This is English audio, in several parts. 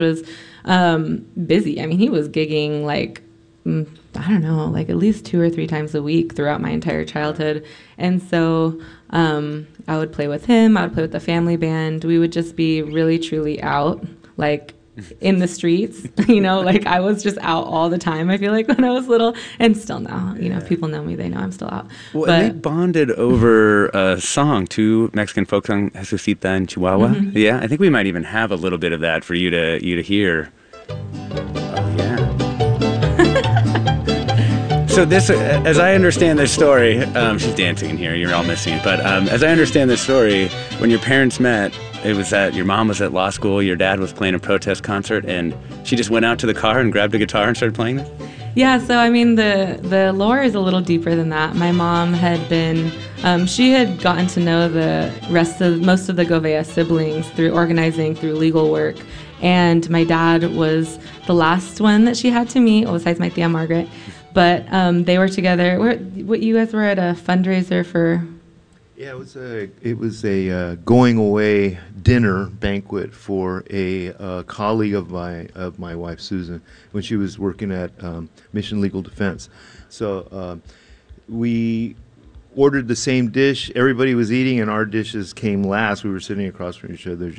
was busy. I mean, he was gigging like, I don't know, like at least 2 or 3 times a week throughout my entire childhood. And so I would play with him. I would play with the family band. We would just be really, truly out, like in the streets, like I was just out all the time, I feel like, when I was little, and still now, if people know me, they know I'm still out. Well, but they bonded over a song, too, Mexican folk song, Jesucita in Chihuahua. Mm-hmm. Yeah, I think we might even have a little bit of that for you to hear. Oh, yeah. So this, as I understand this story, she's dancing in here, you're all missing it, but as I understand this story, when your parents met, it was that your mom was at law school, your dad was playing a protest concert, and she just went out to the car and grabbed a guitar and started playing it? Yeah, so I mean, the lore is a little deeper than that. My mom had been, she had gotten to know most of the Gouveia siblings through organizing, through legal work, and my dad was the last one that she had to meet, besides my tia Margaret. But they were together. You guys were at a fundraiser for... Yeah, it was a going away dinner banquet for a colleague of my wife Susan when she was working at Mission Legal Defense. So we ordered the same dish. Everybody was eating, and our dishes came last. We were sitting across from each other.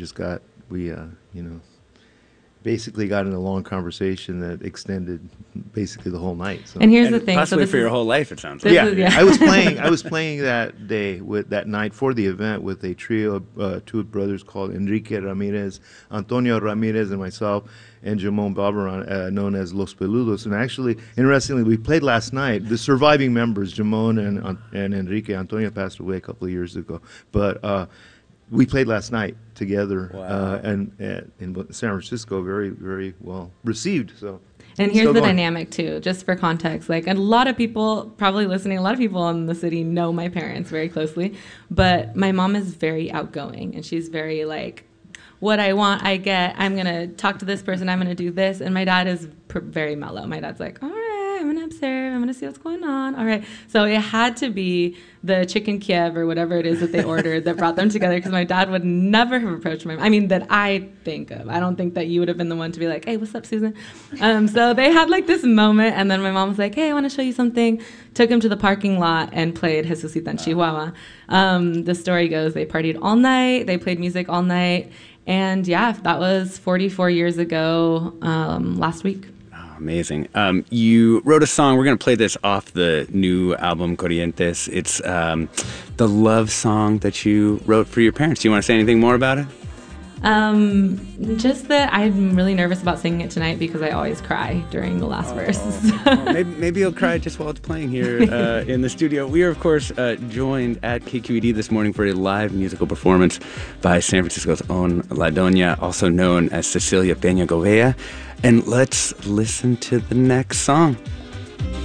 Basically got in a long conversation that extended basically the whole night. So. And here's the thing, possibly for your whole life, it sounds like. Yeah. I was playing that night for the event with a trio of two brothers called Enrique Ramirez, Antonio Ramirez, and myself, and Jamon Barberon, known as Los Peludos. And actually, interestingly, we played last night. The surviving members, Jamon and Enrique, Antonio passed away a couple of years ago, but we played last night together. Wow. And in San Francisco, very, very well received. So. And here's the dynamic, too, just for context. Like, a lot of people probably listening, a lot of people in the city know my parents very closely. But my mom is very outgoing, and she's very, like, what I want, I get. I'm going to talk to this person. I'm going to do this. And my dad is very mellow. My dad's like, all right, I'm going to observe. I'm going to see what's going on. All right. So it had to be the chicken Kiev or whatever it is that they ordered that brought them together, because my dad would never have approached my mom. I mean, that I think of. I don't think that you would have been the one to be like, hey, what's up, Susan? So they had like this moment, and then my mom was like, hey, I want to show you something. Took him to the parking lot and played Jesucita en Chihuahua. The story goes they partied all night. They played music all night. And yeah, that was 44 years ago last week. Amazing. You wrote a song. We're going to play this off the new album, Corrientes. It's the love song that you wrote for your parents. Do you want to say anything more about it? Just that I'm really nervous about singing it tonight because I always cry during the last verse. Maybe you'll cry just while it's playing here in the studio. We are, of course, joined at KQED this morning for a live musical performance by San Francisco's own La Doña, also known as Cecilia Peña Gouveia. And let's listen to the next song.